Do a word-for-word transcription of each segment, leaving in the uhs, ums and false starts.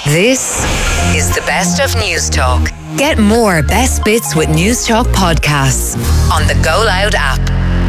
This is the best of News Talk. Get more best bits with News Talk podcasts on the Go Loud app.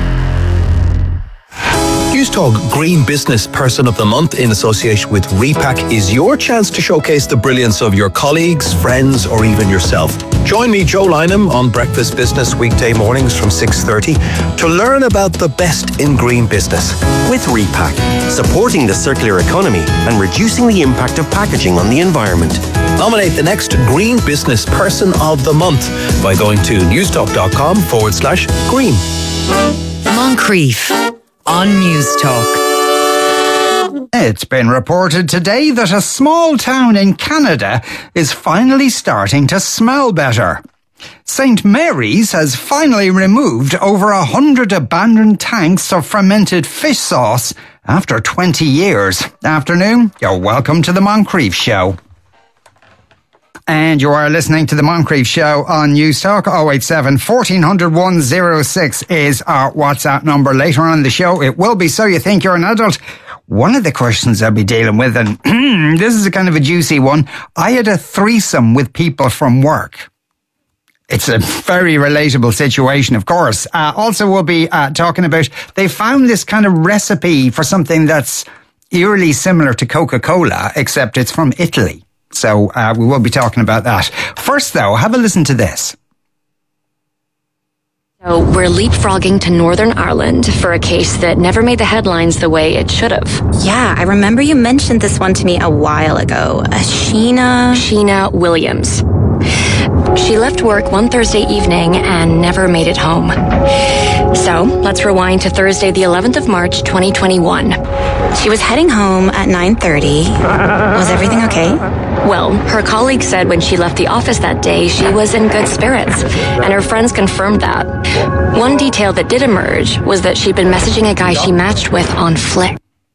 News Talk Green Business Person of the Month in association with Repack is your chance to showcase the brilliance of your colleagues, friends, or even yourself. Join me, Joe Lynham, on Breakfast Business weekday mornings from six thirty to learn about the best in green business. With Repack, supporting the circular economy and reducing the impact of packaging on the environment. Nominate the next Green Business Person of the Month by going to newstalk.com forward slash green. Moncrief on News Talk. It's been reported today that a small town in Canada is finally starting to smell better. Saint Mary's has finally removed over a hundred abandoned tanks of fermented fish sauce after twenty years. Afternoon, you're welcome to the Moncrief Show. And you are listening to the Moncrief Show on News Talk. oh eight seven, fourteen hundred, one oh six is our WhatsApp number. Later on in the show, it will be So You Think You're an Adult. One of the questions I'll be dealing with, and this is a kind of a juicy one. I had a threesome with people from work. It's a very relatable situation, of course. Uh, also, we'll be uh, talking about, they found this kind of recipe for something that's eerily similar to Coca-Cola, except it's from Italy. So uh, we will be talking about that. First, though, have a listen to this. So we're leapfrogging to Northern Ireland for a case that never made the headlines the way it should have. Yeah, I remember you mentioned this one to me a while ago. A Sheena... Sheena Williams. She left work one Thursday evening and never made it home. So let's rewind to Thursday, the eleventh of March, twenty twenty-one. She was heading home at nine thirty. Was everything okay? Well, her colleague said when she left the office that day, she was in good spirits, and her friends confirmed that. One detail that did emerge was that she'd been messaging a guy she matched with on Flick.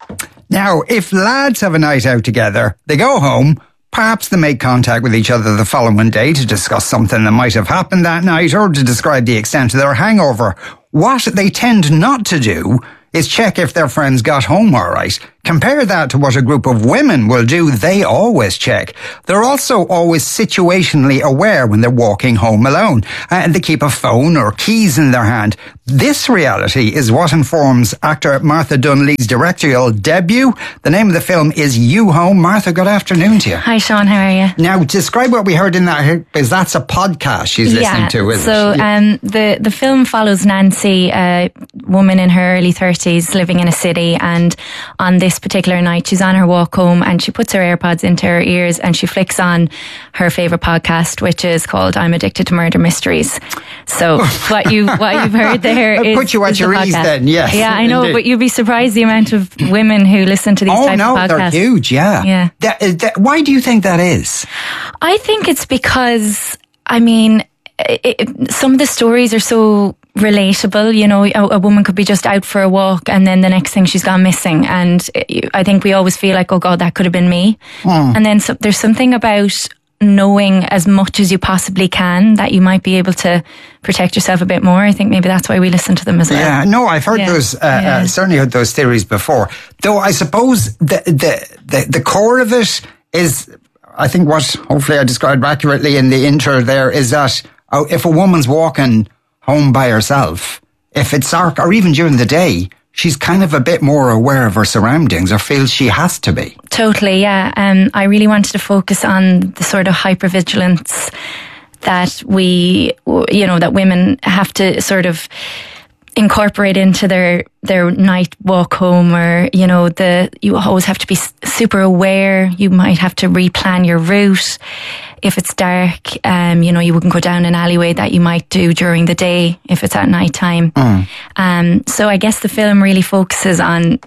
Now, if lads have a night out together, they go home, perhaps they make contact with each other the following day to discuss something that might have happened that night or to describe the extent of their hangover. What they tend not to do is check if their friends got home all right. Compare that to what a group of women will do. They always check. They're also always situationally aware when they're walking home alone, and they keep a phone or keys in their hand. This reality is what informs actor Martha Dunlea's directorial debut. The name of the film is You Home. Martha, good afternoon to you. Hi, Sean. How are you? Now, describe what we heard in that, because that's a podcast she's yeah, listening to, isn't so, it? So um, the, the film follows Nancy, a woman in her early thirties living in a city, and on this particular night she's on her walk home and she puts her AirPods into her ears and she flicks on her favourite podcast, which is called I'm Addicted to Murder Mysteries. So what, you, what you've heard there is... Put you at your ease then, yes. Yeah, I know, indeed. but you'd be surprised the amount of women who listen to these oh, types no, of podcasts. Oh, no, they're huge, yeah. Yeah. That, that, why do you think that is? I think it's because, I mean, it, it, some of the stories are so relatable. You know, a, a woman could be just out for a walk and then the next thing she's gone missing, and I think we always feel like, oh God, that could have been me. Mm. And then so, there's something about knowing as much as you possibly can that you might be able to protect yourself a bit more. I think maybe that's why we listen to them as well. Yeah, no, I've heard yeah. those, uh, yeah. uh, certainly heard those theories before. Though I suppose the, the, the, the core of it is, I think what hopefully I described accurately in the intro there, is that oh, if a woman's walking home by herself, if it's dark or even during the day, she's kind of a bit more aware of her surroundings, or feels she has to be. Totally, yeah. Um, I really wanted to focus on the sort of hypervigilance that we, you know, that women have to sort of incorporate into their their night walk home, or, you know, the you always have to be super aware. You might have to replan your route. If it's dark, um, you know, you wouldn't go down an alleyway that you might do during the day if it's at night time. Mm. Um, so I guess the film really focuses on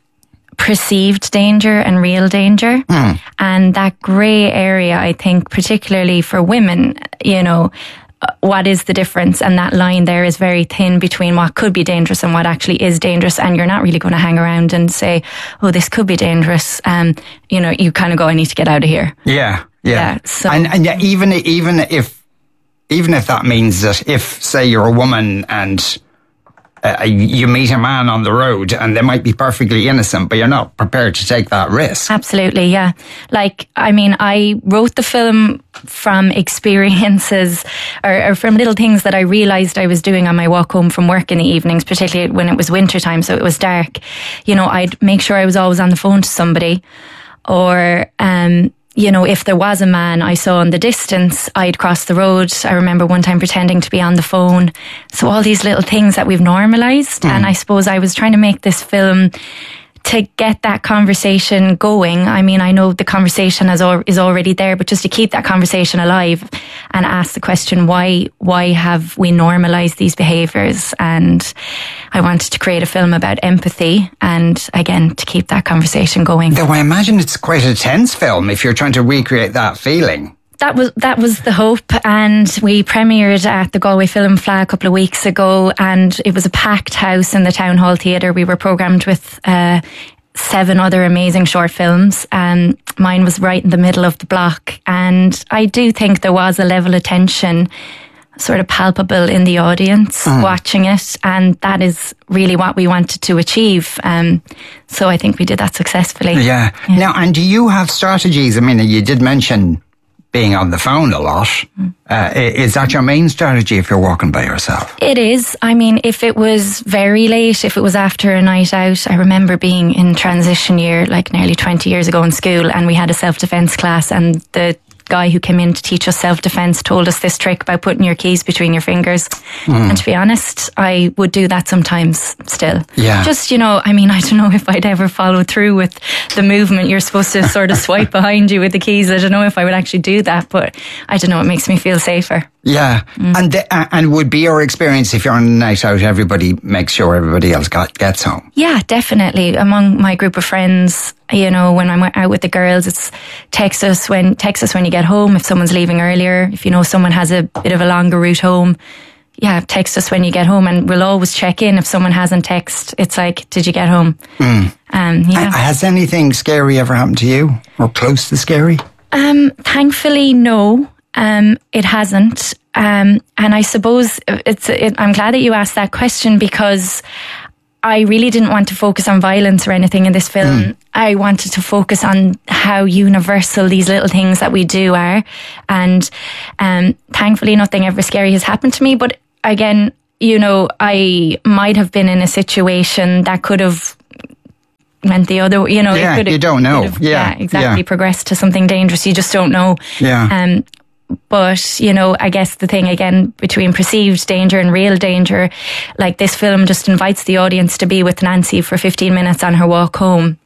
perceived danger and real danger. Mm. And that grey area, I think, particularly for women, you know, what is the difference? And that line there is very thin between what could be dangerous and what actually is dangerous. And you're not really going to hang around and say, oh, this could be dangerous. Um, you know, you kind of go, I need to get out of here. Yeah. Yeah. yeah so. And, and yeah, even, even if, even if that means that if, say, you're a woman and uh, you meet a man on the road and they might be perfectly innocent, but you're not prepared to take that risk. Absolutely, yeah. Like, I mean, I wrote the film from experiences or, or from little things that I realised I was doing on my walk home from work in the evenings, particularly when it was winter time, so it was dark. You know, I'd make sure I was always on the phone to somebody, or um you know, if there was a man I saw in the distance, I'd cross the road. I remember one time pretending to be on the phone. So all these little things that we've normalised. Mm. And I suppose I was trying to make this film to get that conversation going. I mean, I know the conversation is, al- is already there, but just to keep that conversation alive and ask the question, why why have we normalised these behaviours? And I wanted to create a film about empathy and, again, to keep that conversation going. Though I imagine it's quite a tense film if you're trying to recreate that feeling. That was that was the hope, and we premiered at the Galway Film Fleadh a couple of weeks ago, and it was a packed house in the Town Hall Theatre. We were programmed with uh, seven other amazing short films, and mine was right in the middle of the block. And I do think there was a level of tension sort of palpable in the audience mm. watching it, and that is really what we wanted to achieve. Um, so I think we did that successfully. Yeah. yeah. Now, and do you have strategies? I mean, you did mention being on the phone a lot. Mm. Uh, is that your main strategy if you're walking by yourself? It is. I mean, if it was very late, if it was after a night out, I remember being in transition year, like nearly twenty years ago in school, and we had a self-defense class, and the guy who came in to teach us self-defense told us this trick about putting your keys between your fingers. Mm. And to be honest, I would do that sometimes still. Yeah. Just, you know, I mean, I don't know if I'd ever follow through with the movement. You're supposed to sort of swipe behind you with the keys. I don't know if I would actually do that, but I don't know, it makes me feel safer. Yeah. Mm. And the, uh, and would be your experience if you're on a night out, everybody makes sure everybody else got, gets home? Yeah, definitely. Among my group of friends, you know, when I'm out with the girls, it's text us when text us when you get home if someone's leaving earlier. If you know someone has a bit of a longer route home, yeah, text us when you get home, and we'll always check in if someone hasn't texted. It's like, did you get home? Mm. Um, yeah. Has anything scary ever happened to you, or close to scary? Um, thankfully, no. Um, it hasn't. Um, and I suppose it's. It, I'm glad that you asked that question, because I really didn't want to focus on violence or anything in this film. Mm. I wanted to focus on how universal these little things that we do are. And um, thankfully, nothing ever scary has happened to me. But again, you know, I might have been in a situation that could have went the other, you know. Yeah, it could have, you don't know. Have, yeah, yeah, exactly. Yeah. Progressed to something dangerous. You just don't know. Yeah. Um, But, you know, I guess the thing again between perceived danger and real danger, like this film just invites the audience to be with Nancy for fifteen minutes on her walk home.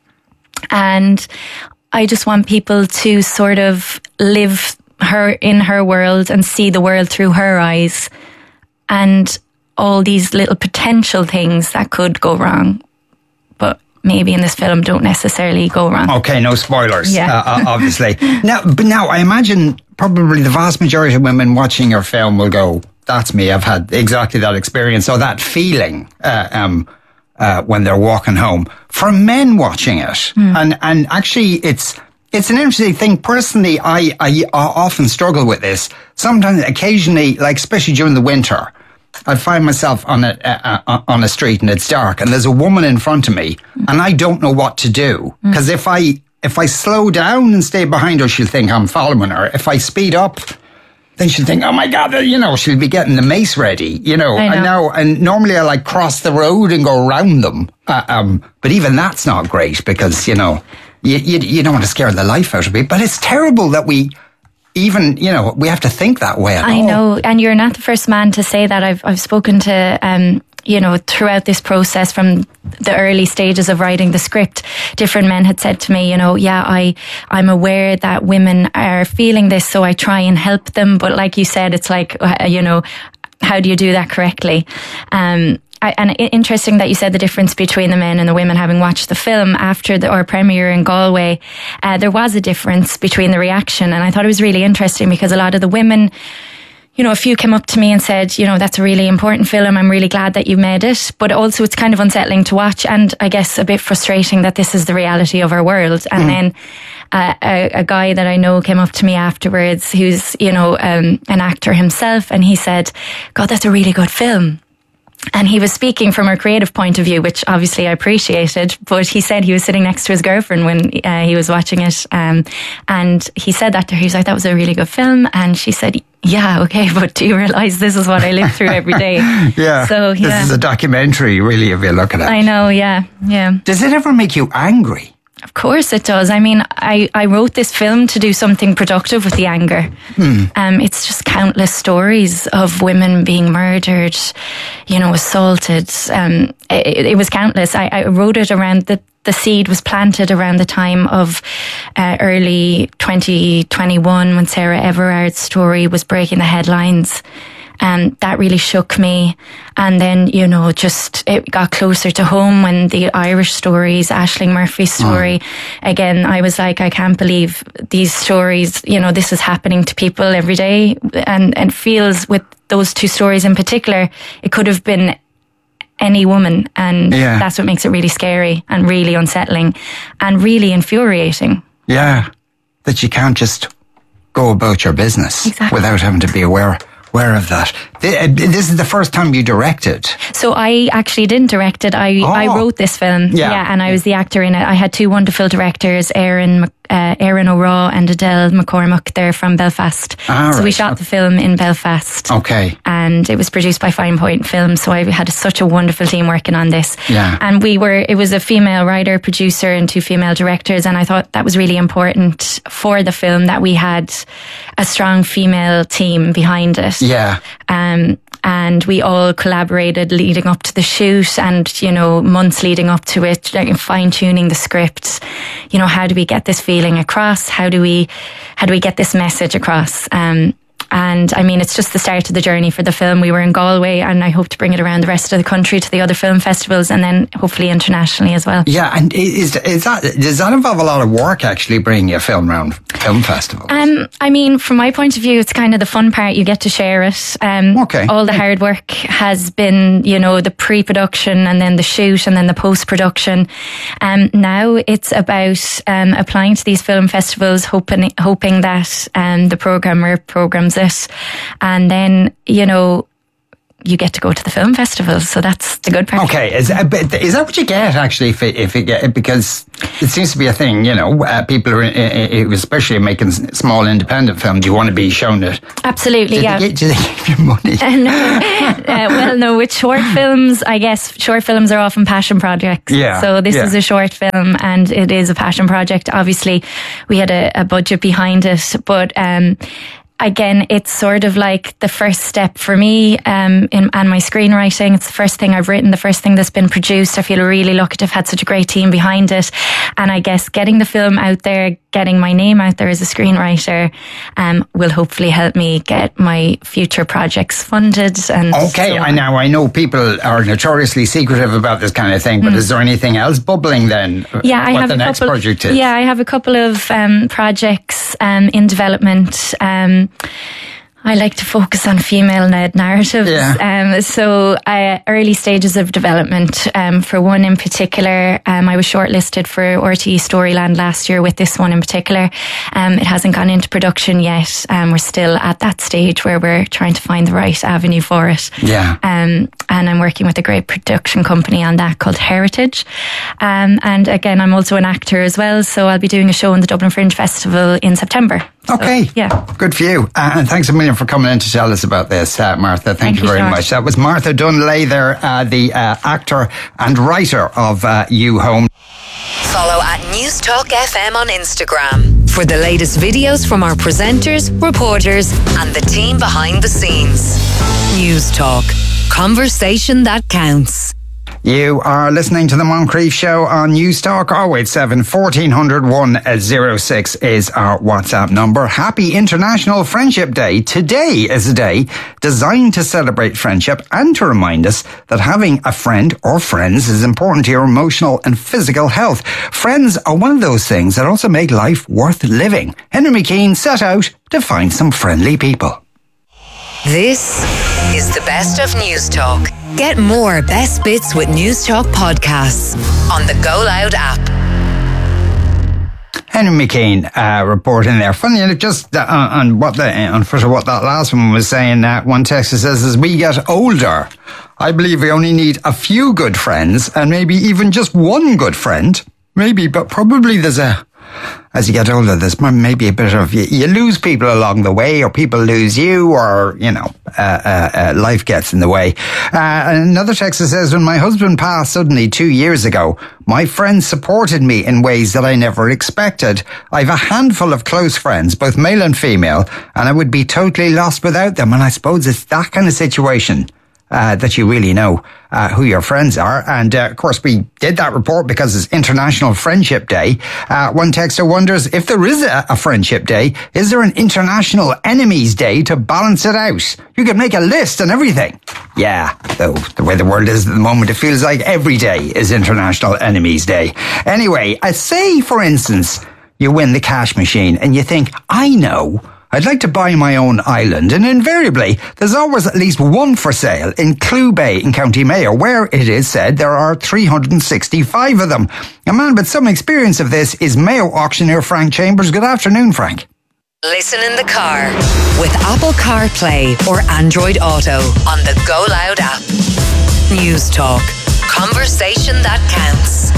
And I just want people to sort of live her in her world and see the world through her eyes, and all these little potential things that could go wrong, but maybe in this film don't necessarily go wrong. Okay, no spoilers, yeah. uh, obviously. now, but now I imagine probably the vast majority of women watching your film will go, that's me, I've had exactly that experience, or that feeling uh, um, uh, when they're walking home. For men watching it, mm. and, and actually it's it's an interesting thing. Personally, I, I often struggle with this. Sometimes, occasionally, like especially during the winter, I find myself on a uh, on a street and it's dark and there's a woman in front of me and I don't know what to do, because mm. if I if I slow down and stay behind her, she'll think I'm following her. If I speed up, then she'll think, oh my God, you know, she'll be getting the mace ready, you know. I know. And now, and normally I like cross the road and go around them, uh, um, but even that's not great, because you know you, you you don't want to scare the life out of me. But it's terrible that we. Even, you know, we have to think that way at I all. know, and you're not the first man to say that. I've I've spoken to, um, you know, throughout this process from the early stages of writing the script, different men had said to me, you know, yeah, I, I'm aware that women are feeling this, so I try and help them. But like you said, it's like, uh, you know, how do you do that correctly? Um, I, and interesting that you said the difference between the men and the women. Having watched the film after the, our premiere in Galway, uh, there was a difference between the reaction, and I thought it was really interesting because a lot of the women, you know, a few came up to me and said, you know, that's a really important film, I'm really glad that you made it, but also it's kind of unsettling to watch, and I guess a bit frustrating that this is the reality of our world. And mm. then uh, a, a guy that I know came up to me afterwards who's, you know, um, an actor himself, and he said, God, that's a really good film. and he was speaking from a creative point of view, which obviously I appreciated, but he said he was sitting next to his girlfriend when uh, he was watching it. Um, and he said that to her. He was like, that was a really good film. And she said, yeah, okay, but do you realise this is what I live through every day? Yeah. So, yeah. This is a documentary, really, if you look at it. I know, yeah, yeah. Does it ever make you angry? Of course it does. I mean, I, I wrote this film to do something productive with the anger. Hmm. Um, it's just countless stories of women being murdered, you know, assaulted. Um, it, it was countless. I, I wrote it around the The seed was planted around the time of uh, early twenty twenty-one when Sarah Everard's story was breaking the headlines. And that really shook me. And then, you know, just it got closer to home when the Irish stories, Aisling Murphy's story, mm. again, I was like, I can't believe these stories, you know, this is happening to people every day. And, and feels with those two stories in particular, it could have been any woman. And yeah. that's what makes it really scary and really unsettling and really infuriating. Yeah. That you can't just go about your business exactly. without having to be aware aware of that. This is the first time you directed. So I actually didn't direct it. I, oh. I wrote this film. Yeah. yeah. And I was the actor in it. I had two wonderful directors, Erin uh, Erin O'Raw and Adele McCormack. They're from Belfast. Ah, so right. we shot the film in Belfast. Okay. And it was produced by Fine Point Films. So I had such a wonderful team working on this. Yeah. And we were, it was a female writer, producer and two female directors. And I thought that was really important for the film that we had a strong female team behind it. Yeah. Um, and we all collaborated leading up to the shoot and, you know, months leading up to it, like fine tuning the script. You know, how do we get this feeling across? How do we, how do we get this message across? Um, And I mean, it's just the start of the journey for the film. We were in Galway and I hope to bring it around the rest of the country to the other film festivals and then hopefully internationally as well. Yeah, and is, is that, does that involve a lot of work actually bringing a film around film festivals? Um, I mean, from my point of view, it's kind of the fun part. You get to share it. Um, okay. All the hard work has been, you know, the pre-production and then the shoot and then the post-production. Um, now it's about um, applying to these film festivals, hoping hoping that um, the programmer programs it, and then, you know, you get to go to the film festivals, so that's the good part. Okay, is that, is that what you get actually if it, if you get, because it seems to be a thing, you know, uh, people are, uh, especially making small independent films, you want to be shown it. Absolutely, do yeah. They get, do they give you money? Uh, no, uh, well, no, with short films, I guess short films are often passion projects. Yeah. So this yeah. is a short film and it is a passion project. Obviously, we had a, a budget behind it, but um, again, it's sort of like the first step for me um, in and my screenwriting. It's the first thing I've written, the first thing that's been produced. I feel really lucky to have had such a great team behind it. And I guess getting the film out there, getting my name out there as a screenwriter um, will hopefully help me get my future projects funded. And okay, so I now I know people are notoriously secretive about this kind of thing, but mm. is there anything else bubbling then? Yeah, I what have the a next couple, project is? Yeah, I have a couple of um, projects um, in development. Um, I like to focus on female-led narratives. Yeah. Um, so uh, early stages of development. Um, for one in particular, um, I was shortlisted for R T E Storyland last year with this one in particular. Um, it hasn't gone into production yet. Um, we're still at that stage where we're trying to find the right avenue for it. Yeah. Um, and I'm working with a great production company on that called Heritage. Um, and again, I'm also an actor as well. So I'll be doing a show in the Dublin Fringe Festival in September. Okay. So, yeah. Good for you. Uh, and thanks a million for coming in to tell us about this, uh, Martha. Thank, Thank you you, very George. much. That was Martha Dunlay there, uh, the uh, actor and writer of uh, You Home. Follow at News Talk F M on Instagram for the latest videos from our presenters, reporters, and the team behind the scenes. News Talk. Conversation that counts. You are listening to the Moncrief Show on News Talk. oh eight seven, fourteen hundred, one oh six is our WhatsApp number. Happy International Friendship Day. Today is a day designed to celebrate friendship and to remind us that having a friend or friends is important to your emotional and physical health. Friends are one of those things that also make life worth living. Henry McKean set out to find some friendly people. This is the best of News Talk. Get more best bits with News Talk podcasts on the Go Loud app. Henry McKean uh, reporting there. Funny enough, just uh, on what the on first of what that last one was saying. Uh, one texter says, as we get older, I believe we only need a few good friends and maybe even just one good friend. Maybe, but probably there's a... As you get older, there's maybe a bit of, you, you lose people along the way, or people lose you, or, you know, uh, uh, uh, life gets in the way. Uh, another texter says, when my husband passed suddenly two years ago, my friends supported me in ways that I never expected. I've a handful of close friends, both male and female, and I would be totally lost without them. And I suppose it's that kind of situation Uh, that you really know uh, who your friends are. And uh, of course, we did that report because it's International Friendship Day. Uh, one texter wonders if there is a, a Friendship Day, is there an International Enemies Day to balance it out? You could make a list and everything. Yeah, though the way the world is at the moment, it feels like every day is International Enemies Day. Anyway, I say, for instance, you win the cash machine and you think, I know, I'd like to buy my own island, and invariably there's always at least one for sale in Clew Bay in County Mayo, where it is said there are three hundred sixty-five of them. A man with some experience of this is Mayo auctioneer Frank Chambers. Good afternoon, Frank. Listen in the car with Apple CarPlay or Android Auto on the Go Loud app. News Talk. Conversation that counts.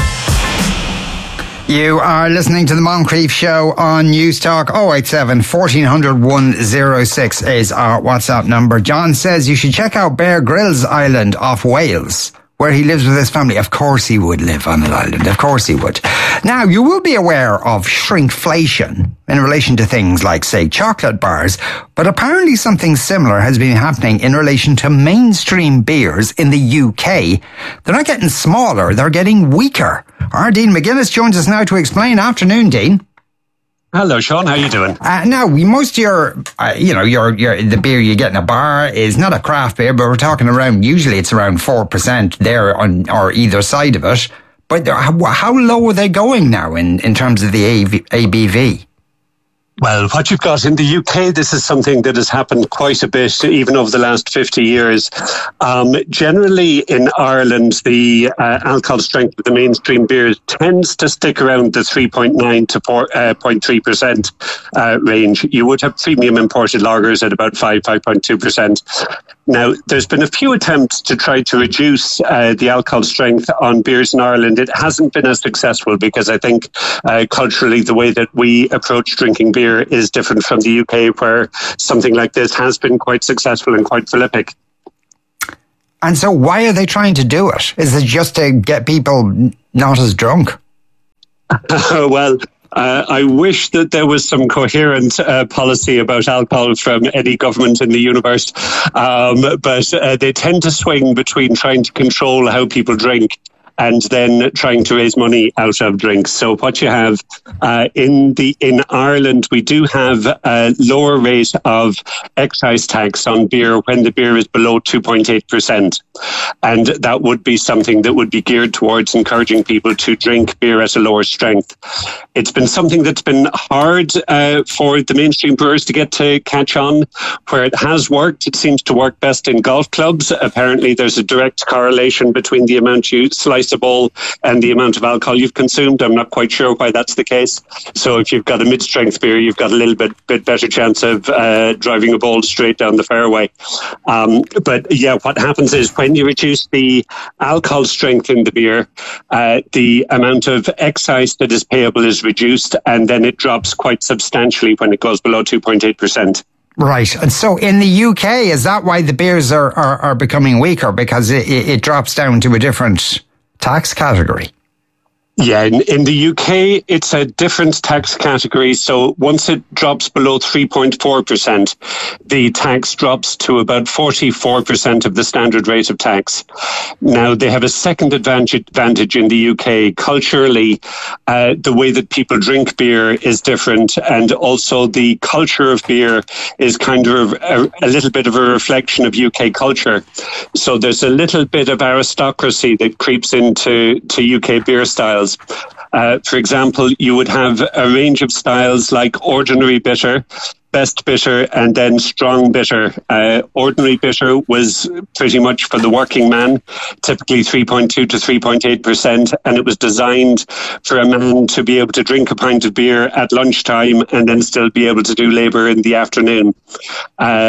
You are listening to the Moncrief Show on News Talk. oh eight seven, one four hundred, one oh six is our WhatsApp number. John says you should check out Bear Grylls Island off Wales, where he lives with his family. Of course he would live on an island. Of course he would. Now, you will be aware of shrinkflation in relation to things like, say, chocolate bars, but apparently something similar has been happening in relation to mainstream beers in the U K. They're not getting smaller, they're getting weaker. Our Dean McGuinness joins us now to explain. Afternoon, Dean. Hello, Sean. How you doing? Uh, now, we, most of your, uh, you know, your, your, the beer you get in a bar is not a craft beer, but we're talking around, usually it's around four percent there on, or either side of it. But how, how low are they going now in, in terms of the A B V? Well, what you've got in the U K, this is something that has happened quite a bit, even over the last fifty years. Um, generally, in Ireland, the uh, alcohol strength of the mainstream beers tends to stick around the three point nine to four point three percent uh, range. You would have premium imported lagers at about five, five point two percent. Now, there's been a few attempts to try to reduce uh, the alcohol strength on beers in Ireland. It hasn't been as successful because I think uh, culturally the way that we approach drinking beer is different from the U K, where something like this has been quite successful and quite prolific. And so why are they trying to do it? Is it just to get people not as drunk? Well, Uh, I wish that there was some coherent uh, policy about alcohol from any government in the universe, um, but uh, they tend to swing between trying to control how people drink and then trying to raise money out of drinks. So what you have uh, in the in Ireland, we do have a lower rate of excise tax on beer when the beer is below two point eight percent. And that would be something that would be geared towards encouraging people to drink beer at a lower strength. It's been something that's been hard uh, for the mainstream brewers to get to catch on. Where it has worked, it seems to work best in golf clubs. Apparently, there's a direct correlation between the amount you slice a ball and the amount of alcohol you've consumed. I'm not quite sure why that's the case. So if you've got a mid-strength beer, you've got a little bit bit better chance of uh, driving a ball straight down the fairway. Um, but yeah, what happens is when you reduce the alcohol strength in the beer, uh, the amount of excise that is payable is reduced, and then it drops quite substantially when it goes below two point eight percent. Right. And so in the U K, is that why the beers are, are, are becoming weaker? Because it, it drops down to a different tax category? Yeah, in, in the U K, it's a different tax category. So once it drops below three point four percent, the tax drops to about forty-four percent of the standard rate of tax. Now, they have a second advantage, advantage in the U K. Culturally, uh, the way that people drink beer is different. And also the culture of beer is kind of a, a little bit of a reflection of U K culture. So there's a little bit of aristocracy that creeps into to U K beer styles. Uh, for example, you would have a range of styles like ordinary bitter, best bitter, and then strong bitter. Uh, ordinary bitter was pretty much for the working man, typically three point two to three point eight percent, and it was designed for a man to be able to drink a pint of beer at lunchtime and then still be able to do labour in the afternoon. Uh,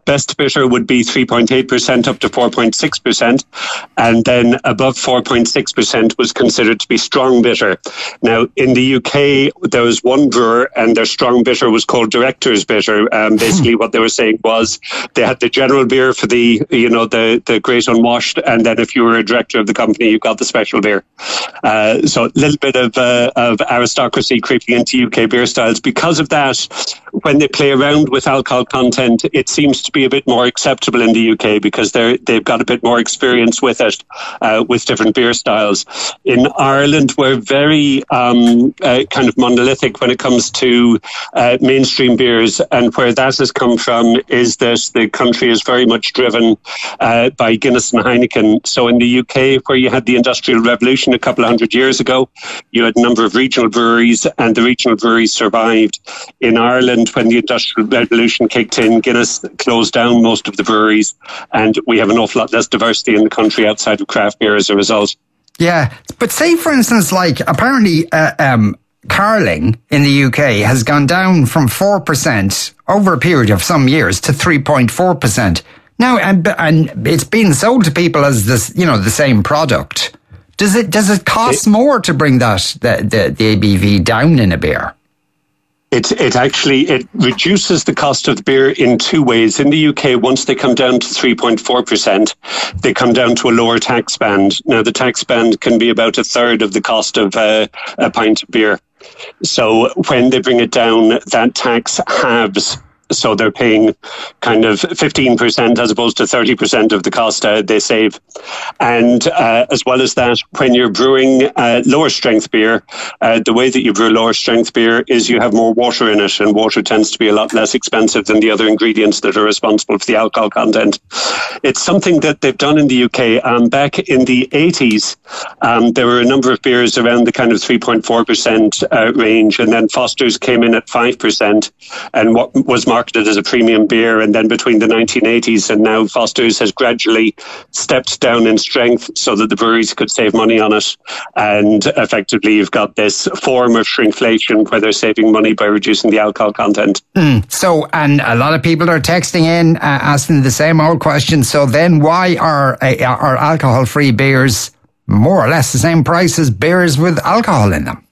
best bitter would be three point eight percent up to four point six percent. And then above four point six percent was considered to be strong bitter. Now, in the U K, there was one brewer and their strong bitter was called Director's Bitter. Um, basically, what they were saying was they had the general beer for the, you know, the, the great unwashed. And then if you were a director of the company, you got the special beer. Uh, so a little bit of, uh, of aristocracy creeping into U K beer styles. Because of that, when they play around with alcohol content, it seems to be a bit more acceptable in the U K because they're, they've got a bit more experience with it, uh, with different beer styles. In Ireland, we're very um, uh, kind of monolithic when it comes to uh, mainstream beers, and where that has come from is that the country is very much driven uh, by Guinness and Heineken. So in the U K, where you had the Industrial Revolution a couple of hundred years ago, you had a number of regional breweries, and the regional breweries survived. In Ireland, when the Industrial Revolution kicked in, Guinness closed down most of the breweries, and we have an awful lot less diversity in the country outside of craft beer as a result. Yeah, but say, for instance, like apparently uh, um, Carling in the U K has gone down from four percent over a period of some years to three point four percent. Now, and, and it's being sold to people as this, you know, the same product. Does it does it cost it, more to bring that the, the, the A B V down in a beer? It it actually it reduces the cost of the beer in two ways. In the U K, once they come down to three point four percent, they come down to a lower tax band. Now, the tax band can be about a third of the cost of uh, a pint of beer. So when they bring it down, that tax halves. So they're paying kind of fifteen percent as opposed to thirty percent of the cost uh, they save. And uh, as well as that, when you're brewing uh, lower strength beer, uh, the way that you brew lower strength beer is you have more water in it, and water tends to be a lot less expensive than the other ingredients that are responsible for the alcohol content. It's something that they've done in the U K. Um, back in the eighties, um, there were a number of beers around the kind of three point four percent uh, range, and then Foster's came in at five percent, and what was marketed as a premium beer. And then between the nineteen eighties and now, Foster's has gradually stepped down in strength so that the breweries could save money on it. And effectively, you've got this form of shrinkflation where they're saving money by reducing the alcohol content. Mm. So, and a lot of people are texting in, uh, asking the same old question. So then why are, uh, are alcohol-free beers more or less the same price as beers with alcohol in them?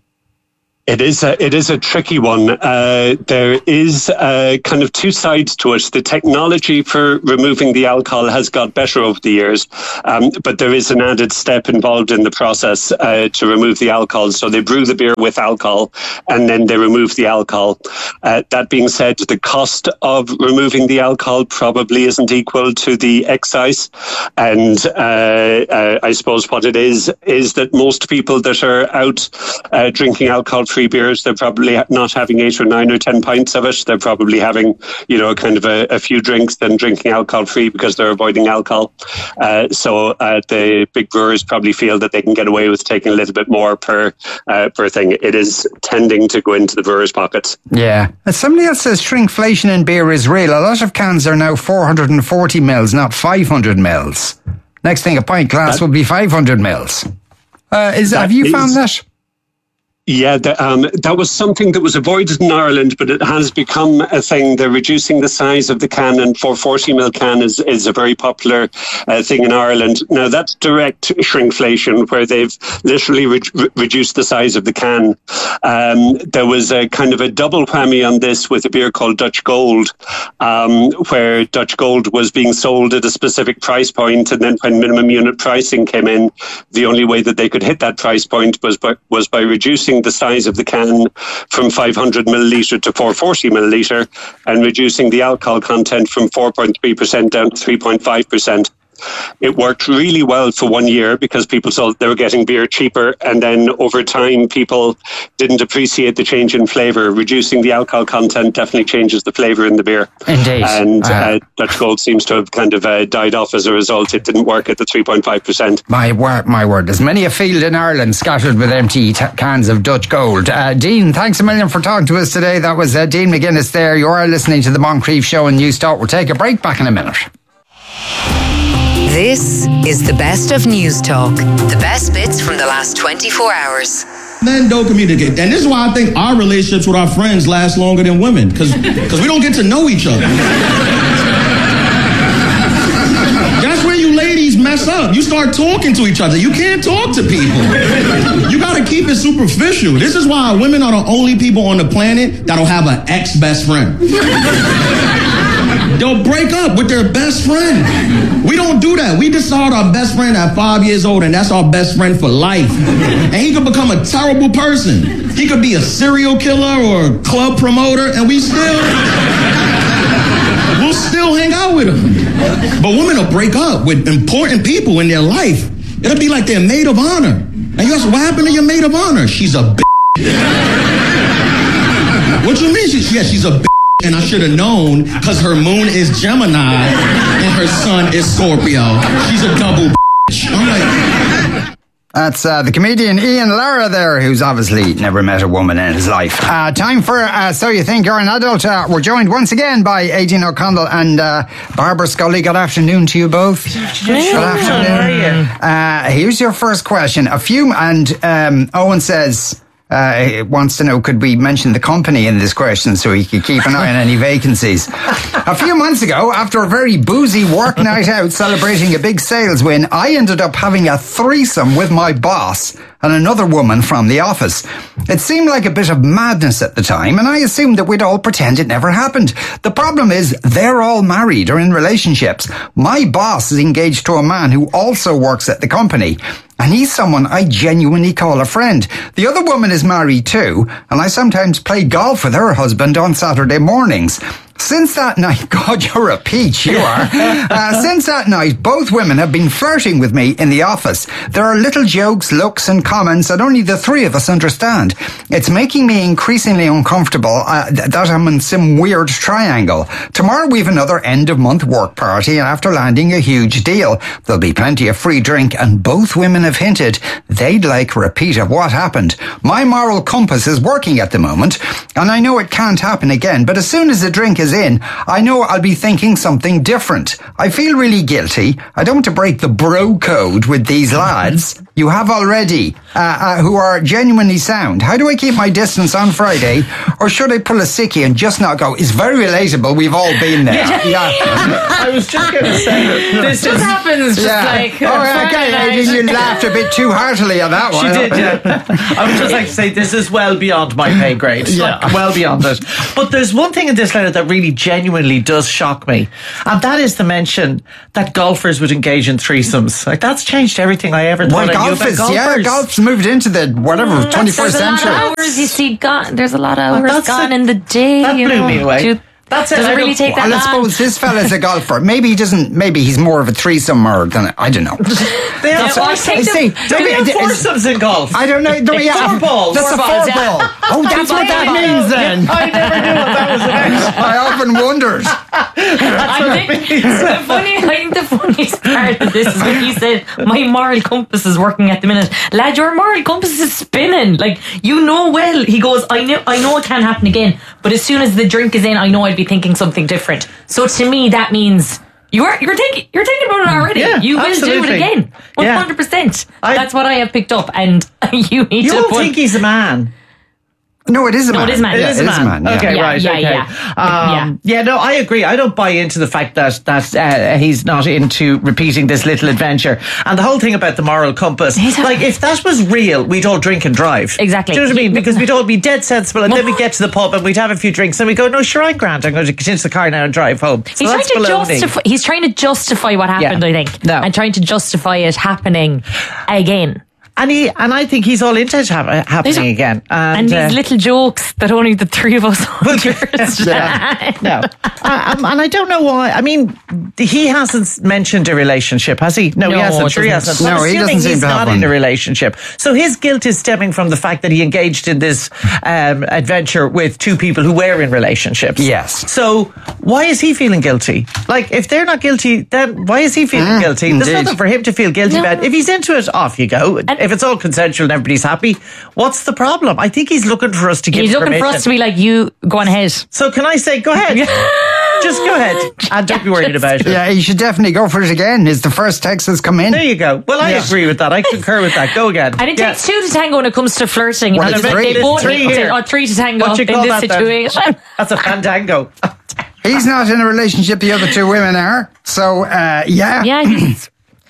It is a, it is a tricky one. Uh, there is uh, kind of two sides to it. The technology for removing the alcohol has got better over the years, um, but there is an added step involved in the process uh, to remove the alcohol. So they brew the beer with alcohol, and then they remove the alcohol. Uh, that being said, the cost of removing the alcohol probably isn't equal to the excise. And uh, uh, I suppose what it is, is that most people that are out uh, drinking alcohol free beers, they're probably not having eight or nine or ten pints of it. They're probably having, you know, kind of a, a few drinks, then drinking alcohol free because they're avoiding alcohol. Uh, so uh, the big brewers probably feel that they can get away with taking a little bit more per uh, per thing. It is tending to go into the brewers' pockets. Yeah. As somebody else says, shrinkflation in beer is real. A lot of cans are now four hundred forty mils, not five hundred mils. Next thing, a pint glass that, will be five hundred mils. Uh, is have you is, found that? Yeah, the, um, that was something that was avoided in Ireland, but it has become a thing. They're reducing the size of the can, and four forty mil can is, is a very popular uh, thing in Ireland. Now, that's direct shrinkflation, where they've literally re- re- reduced the size of the can. Um, there was a kind of a double whammy on this with a beer called Dutch Gold, um, where Dutch Gold was being sold at a specific price point, and then when minimum unit pricing came in, the only way that they could hit that price point was by, was by reducing the size of the can from five hundred milliliter to four forty milliliter, and reducing the alcohol content from four point three percent down to three point five percent. It worked really well for one year because people saw they were getting beer cheaper, and then over time people didn't appreciate the change in flavour. Reducing the alcohol content definitely changes the flavour in the beer. Indeed. And uh, uh, Dutch Gold seems to have kind of uh, died off as a result. It didn't work at the three point five percent. My word, my word. There's many a field in Ireland scattered with empty t- cans of Dutch Gold. Uh, Dean, thanks a million for talking to us today. That was uh, Dean McGuinness there. You are listening to the Moncrief Show on News Talk. We'll take a break, back in a minute. This is the best of News Talk. The best bits from the last twenty-four hours. Men don't communicate. And this is why I think our relationships with our friends last longer than women. Because we don't get to know each other. mess up. You start talking to each other. You can't talk to people. You got to keep it superficial. This is why women are the only people on the planet that'll have an ex-best friend. They'll break up with their best friend. We don't do that. We decide our best friend at five years old, and that's our best friend for life. And he could become a terrible person. He could be a serial killer or a club promoter, and we still, we'll still hang out with him. But women will break up with important people in their life. It'll be like their maid of honor. And you ask, what happened to your maid of honor? She's a bitch. What you mean? She's, yeah, she's a bitch. And I should have known because her moon is Gemini and her sun is Scorpio. She's a double bitch. I'm like... That's uh, the comedian Ian Lara there, who's obviously never met a woman in his life. Uh, time for uh, So You Think You're an Adult. Uh, we're joined once again by Aideen O'Connell and uh, Barbara Scully. Good afternoon to you both. Good afternoon. Good afternoon. How are you? Uh, here's your first question. A few, and um, Owen says... Uh, wants to know, could we mention the company in this question so he could keep an eye on any vacancies? A few months ago, after a very boozy work night out celebrating a big sales win, I ended up having a threesome with my boss and another woman from the office. It seemed like a bit of madness at the time, and I assumed that we'd all pretend it never happened. The problem is, they're all married or in relationships. My boss is engaged to a man who also works at the company, and he's someone I genuinely call a friend. The other woman is married too, and I sometimes play golf with her husband on Saturday mornings. Since that night, God, you're a peach, you are. Uh, since that night, both women have been flirting with me in the office. There are little jokes, looks and comments that only the three of us understand. It's making me increasingly uncomfortable uh, th- that I'm in some weird triangle. Tomorrow we've another end-of-month work party, and after landing a huge deal, there'll be plenty of free drink, and both women have hinted they'd like a repeat of what happened. My moral compass is working at the moment, and I know it can't happen again, but as soon as the drink is in, I know I'll be thinking something different. I feel really guilty. I don't want to break the bro code with these lads you have already, uh, uh, who are genuinely sound. How do I keep my distance on Friday? Or should I pull a sickie and just not go? It's very relatable. We've all been there. Yeah. yeah. I was just going to say, this just happens. Just yeah. like, oh, okay. You laughed a bit too heartily at that one. She did, yeah. I would just like to say, this is well beyond my pay grade. Yeah. Like, well beyond it. But there's one thing in this letter that really genuinely does shock me, and that is the mention that golfers would engage in threesomes. Like, that's changed everything I ever thought. Well, I golf knew is, about yeah, golfers. golf's moved into the whatever Mm, twenty-first there's century. A lot of hours you see gone. There's a lot of hours Well, gone a, in the day. That you blew know. me away. Do, That's does it. it really take that well, I long? suppose this fella's a golfer. Maybe he doesn't. Maybe he's more of a threesomer than I don't know. They have Yeah, well, take see, them- Do we have maybe- foursomes in golf? I don't know. No, yeah, Four balls. That's Four a four balls, ball. yeah. Oh, that's what that I means then. I never knew what that was about. I often wondered. I think the funny, I think the funniest part of this is when he said, "My moral compass is working at the minute." Lad, your moral compass is spinning. Like, you know well. He goes, "I know, I know it can happen again, but as soon as the drink is in, I know I'd be thinking something different." So to me, that means you're you're thinking you're thinking about it already. Yeah, you will absolutely. do it again, one Yeah. hundred percent. I- That's what I have picked up, and you need You to don't put. think he's a man? No, it is a No, man. it is a man. It Yeah, is a man. yeah. Okay, Yeah, right. yeah, okay. yeah. Um, yeah. No, I agree. I don't buy into the fact that that uh, he's not into repeating this little adventure. And the whole thing about the moral compass, He's a- like, if that was real, we'd all drink and drive. Exactly. Do you know what I mean? Because we'd all be dead sensible, and then we get to the pub and we'd have a few drinks, and we go, "No, sure, I'm grand. I'm going to get into the car now and drive home." So He's trying that's to baloney. justify. He's trying to justify what happened. Yeah. I think, No. and trying to justify it happening again. And he and I think he's all into it hap- happening These- again. And, And, uh, these little jokes that only the three of us understand. no, uh, um, and I don't know why. I mean, he hasn't mentioned a relationship, has he? No, he No, hasn't. it Sure, he doesn't. hasn't. No, I'm he assuming doesn't seem he's to have not one. in a relationship. So his guilt is stemming from the fact that he engaged in this um, adventure with two people who were in relationships. Yes. So why is he feeling guilty? Like, if they're not guilty, then why is he feeling Mm, guilty? There's indeed. nothing for him to feel guilty No. about. If he's into it, off you go. If it's all consensual and everybody's happy, what's the problem? I think he's looking for us to give He's looking permission. for us to be like, "You go on ahead." So can I say, go ahead. Just go ahead. And don't be worried about it. Yeah, you should definitely go for it again. Is the first text has come in? There you go. Well, I Yeah. agree with that. I concur with that. Go again. And it Yeah. takes two to tango when it comes to flirting. Well, You know, it's they- three. they both It's three need to- here. or three to tango What you in call this that then? situation. That's a fandango. He's not in a relationship. The other two women are. So, uh, yeah. Yeah, he's,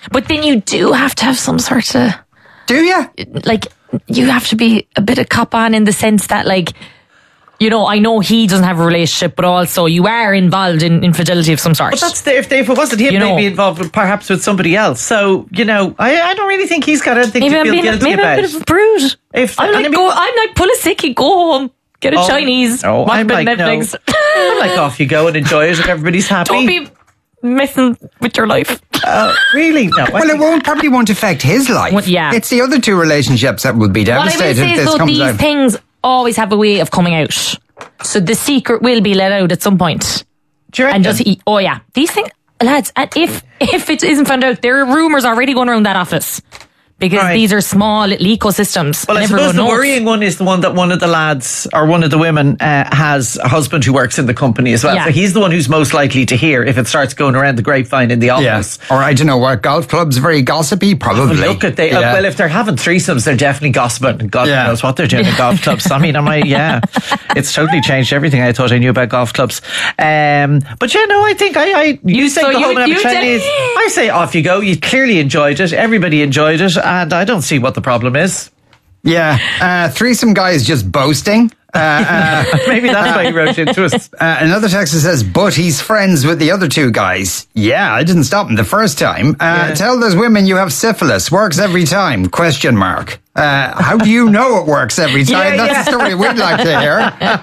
But then you do have to have some sort of... Do you? Like, you have to be a bit of cop on in the sense that, like, you know, I know he doesn't have a relationship, but also you are involved in infidelity of some sort. But that's the, if, they, if it wasn't him, You they'd know. be involved with, perhaps with somebody else. So, you know, I, I don't really think he's got anything Maybe to I'm feel being guilty maybe about. I'm a bit of a prude. If, I'm and like, I mean- go, I'm like, pull a sickie, go home, get a Oh, Chinese, no, watch I'm a bit like, of Netflix. no. I'm like, off you go and enjoy it and everybody's happy. Don't be messing with your life. Uh, really? No. I Well, it think- won't probably won't affect his life. Well, yeah. It's the other two relationships that will be What I will devastated say if is, this though, comes these out. things always have a way of coming out. So the secret will be let out at some point. Do you reckon? And just eat. Oh yeah, these things, lads. And if if it isn't found out, there are rumours already going around that office because Right. these are small little ecosystems. Well, I and suppose everyone the knows. worrying one is the one that one of the lads or one of the women uh, has a husband who works in the company as well. Yeah. So he's the one who's most likely to hear if it starts going around the grapevine in the Yeah. office. Or I don't know what, golf club's very gossipy, probably. Look at they. Yeah. Uh, well, if they're having threesomes, they're definitely gossiping. God Yeah. knows what they're doing in golf clubs. I mean, am I? Yeah, it's totally changed everything I thought I knew about golf clubs. Um, but yeah, no, I think I. I you, You- say so go you- home and have you a Chinese. did- I say off you go. You clearly enjoyed it. Everybody enjoyed it, and I don't see what the problem is. Yeah. Uh, threesome guy is just boasting. Uh, uh, Maybe that's why he wrote into us. Uh, another texter says, but he's friends with the other two guys. Yeah, I didn't stop him the first time. Uh, Yeah. Tell those women you have syphilis. Works every time. Question mark. Uh, how do you know it works every time? Yeah, That's yeah. a story we'd like to hear.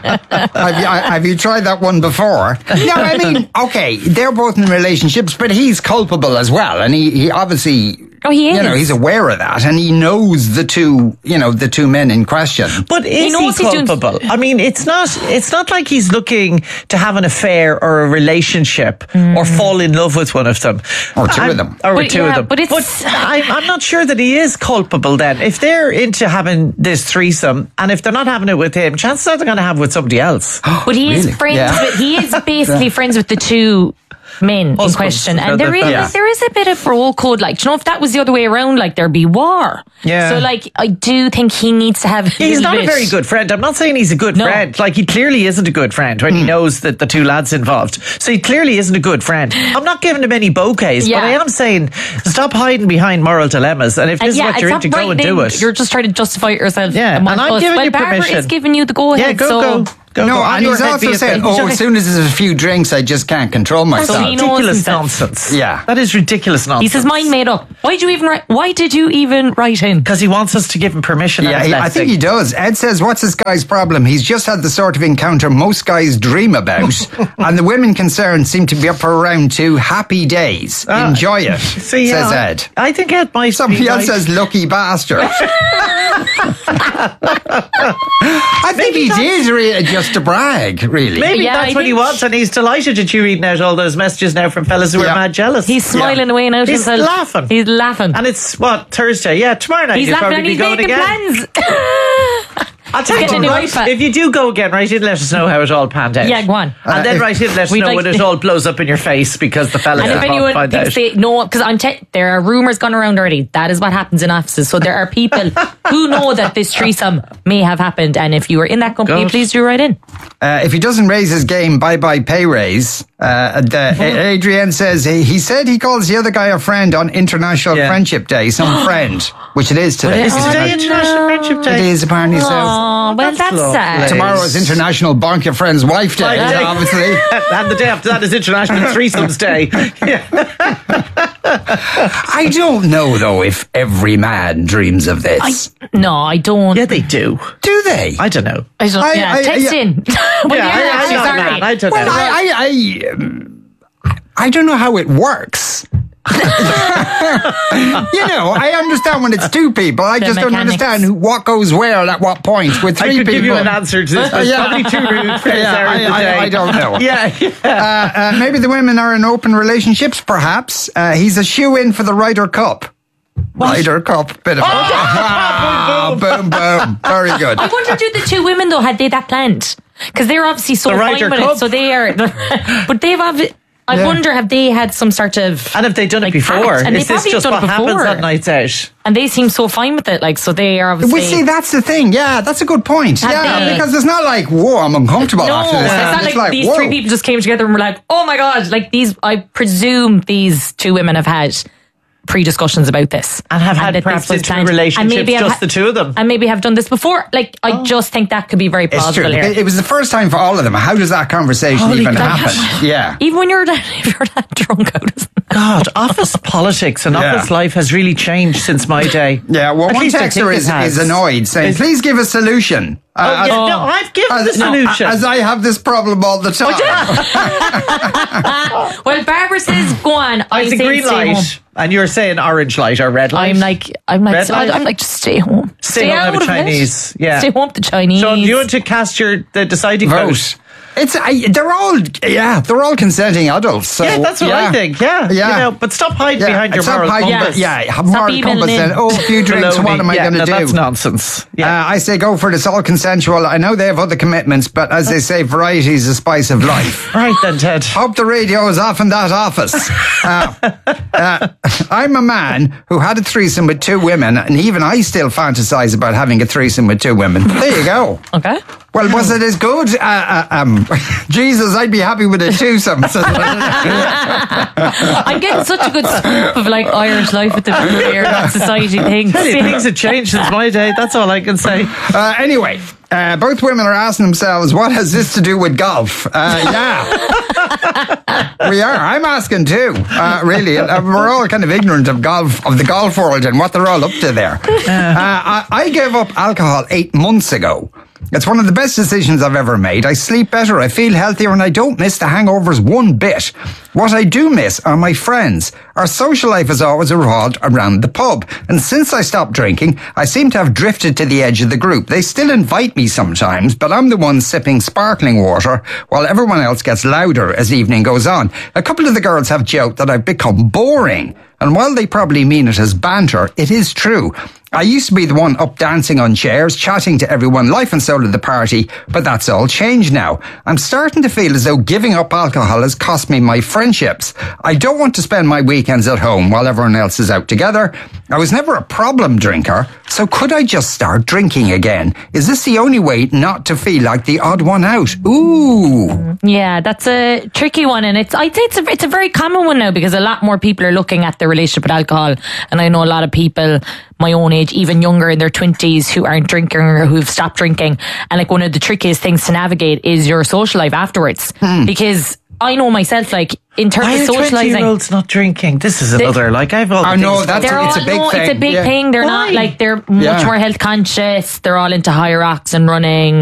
have, you, I- have you tried that one before? No, I mean, okay, they're both in relationships, but he's culpable as well. And he, he obviously, Oh, he you know, is. he's aware of that. And he knows the two, you know, the two men in question. But is he, knows he's doing- culpable? I mean, it's not. It's not like he's looking to have an affair or a relationship or fall in love with one of them, Or two of I'm- them. or But two yeah, of them. but it's- I'm, I'm not sure that he is culpable. Then, if they're into having this threesome, and if they're not having it with him, chances are they're going to have it with somebody else. But he is Really? friends Yeah. with, he is basically friends with the two men in Husbands. question. Yeah, And there that- is, yeah. there is a bit of bro code. Like, do you know, if that was the other way around, like, there'd be war. Yeah. So, like, I do think he needs to have a He's little not a bit- very good friend. I'm not saying he's a good No. friend. Like, he clearly isn't a good friend when he knows that the two lads involved. So he clearly isn't a good friend. I'm not giving him any bouquets, Yeah. but I am saying stop hiding behind moral dilemmas. And if this And is yeah, what you're it's into, not go right and do then. it. You're just trying to justify it yourself. Yeah, And and I'm us. giving well, you Barbara permission. is giving you the go ahead. Yeah, go, so go. Go, No, go. On and your he's head, also be saying, offended. oh, as soon as there's a few drinks, I just can't control That's myself. he knows ridiculous himself. nonsense. Yeah. That is ridiculous nonsense. He's his mind made up. Why did you even write? Why did you even write in? Because he wants us to give him permission. Yeah, and he, I think he does. Ed says, what's this guy's problem? He's just had the sort of encounter most guys dream about, and the women concerned seem to be up for round two. Happy days. Ah, Enjoy it, See, yeah, says I- Ed. I think Ed might. Somebody be else right. says, lucky bastard. I think Maybe he that's- did really, just to brag, really. Maybe Yeah, that's I what he think- wants, and he's delighted at you reading out all those messages now from fellas who Yeah. are mad jealous. He's smiling away now. to He's himself. laughing. He's laughing. And it's what, Thursday? Yeah, tomorrow night He's you'll laughing probably and be he's going making again. plans. I'll tell you Getting what, a new right? iPad. If you do go again, write in, let us know how it all panned out. Yeah, go on. And Uh, then if- write in, let us We'd know like when to- it all blows up in your face because the fellas And if won't anyone find thinks out. they know, because I'm te- there are rumours gone around already. That is what happens in offices. So there are people who know that this threesome may have happened. And if you were in that company, God. please do write in. Uh, if he doesn't raise his game, bye-bye pay raise. Uh, the, Adrienne says he, he said he calls the other guy a friend on International Yeah. Friendship Day. Some friend, which it is today. Is today International Friendship Day? It is apparently so. Oh, well, that's lovely. sad. Tomorrow is International Bonk Your Friend's Wife Day, Wife Day. obviously. And the day after that is International Threesomes Day. Yeah. I don't know, though, if every man dreams of this. No, I don't. Yeah, they do. Do they? I don't know. I don't. I- yeah, I- text yeah. in. Well, Yeah, yeah, I- actually, I'm not sorry. mad. I don't well, know. I, I, I, um, I don't know how it works. you know, I understand when it's two people. I The just don't mechanics. understand who, what goes where at what point with I three could people. give you an answer to this. There's Yeah. probably two rude friends Yeah, there in the I- I- day. I don't know. Yeah, yeah. Uh, uh, maybe the women are in open relationships, perhaps. Uh, he's a shoe-in for the Ryder Cup. Ryder Cup. Bit of ah, boom, boom. Very good. I wonder, do the two women though had they that planned? Because they're obviously so The fine Ryder with Cup? it. So they are, but they've. obvi- I Yeah. wonder, have they had some sort of? And have they done like, it before? pact? And Is they this probably just done what it happens before. on nights out? And they seem so fine with it. Like, so they are obviously. We see, that's the thing. Yeah, that's a good point. Have Yeah, they- because it's not like, whoa, I'm uncomfortable No, after this. it's not It's like, these whoa. three people just came together and were like, "Oh my god!" Like these, I presume these two women have had pre-discussions about this. And have had that perhaps this was intimate planned. relationships, And maybe just have ha- the two of them. And maybe have done this before. Like, I Oh. just think that could be very It's plausible true. here. It, it was the first time for all of them. How does that conversation Holy even God. happen? Yeah. Even when you're that, if you're that drunk out, isn't it? God, office politics and Yeah. office life has really changed since my day. Yeah, well, At one least I think texter it is, has. is annoyed, saying, Is- please give a solution. Oh, Uh, yeah, as- no, I've given as, the solution. As I have this problem all the time. Well, Barbara says, go on. I It's a say green stay home. light, and you're saying orange light or red light. I'm like, I'm like, Red light? I'm like, just stay home. Stay home, have a out of it. Chinese. Yeah. Stay home, the Chinese. So, do you want to cast your the deciding vote? Vote. It's I, they're all yeah they're all consenting adults. So, Yeah, that's what yeah. I think. Yeah, Yeah. You know, but stop hiding Yeah, behind your stop moral hiding, compass. but yeah, have Stop moral emailing compass. in. And, oh, a few drinks. Baloney. What am I Yeah, going to no, do? That's nonsense. Yeah. Uh, I say go for it. It's all consensual. I know they have other commitments, but as they say, variety is the spice of life. Right then, Ted. Hope the radio is off in that office. Uh, uh, I'm a man who had a threesome with two women, and even I still fantasize about having a threesome with two women. There you go. Okay. Well, was it as good? Uh, uh, um, Jesus, I'd be happy with a twosome. I'm getting such a good scoop of like Irish life at the beer that society thinks. Tell you, things have changed since my day. That's all I can say. Uh, anyway, uh, both women are asking themselves, what has this to do with golf? Uh, yeah. We are. I'm asking too, uh, really. Uh, we're all kind of ignorant of golf, of the golf world and what they're all up to there. Uh, I, I gave up alcohol eight months ago. It's one of the best decisions I've ever made. I sleep better, I feel healthier, and I don't miss the hangovers one bit. What I do miss are my friends. Our social life has always revolved around the pub, and since I stopped drinking, I seem to have drifted to the edge of the group. They still invite me sometimes, but I'm the one sipping sparkling water while everyone else gets louder as evening goes on. A couple of the girls have joked that I've become boring, and while they probably mean it as banter, it is true. I used to be the one up dancing on chairs, chatting to everyone, life and soul of the party, but that's all changed now. I'm starting to feel as though giving up alcohol has cost me my friendships. I don't want to spend my weekends at home while everyone else is out together. I was never a problem drinker, so could I just start drinking again? Is this the only way not to feel like the odd one out? Ooh. Yeah, that's a tricky one, and it's I'd say it's a, it's a very common one now because a lot more people are looking at their relationship with alcohol, and I know a lot of people my own age, even younger in their twenties, who aren't drinking or who've stopped drinking, and like one of the trickiest things to navigate is your social life afterwards, Hmm. because I know myself, like in terms Why of are socializing, twenty-year-olds not drinking? This is another, like, I've all the I know, things- that's they're it's all a big no, thing. it's a big Yeah. thing. They're Why? not like they're much Yeah. more health conscious. They're all into high rocks and running.